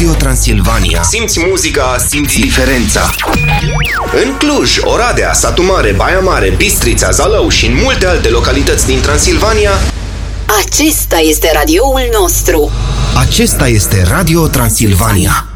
Radio Transilvania. Simți muzica, simți diferența. În Cluj, Oradea, Satu Mare, Baia Mare, Bistrița, Zalău și în multe alte localități din Transilvania, acesta este radioul nostru. Acesta este Radio Transilvania.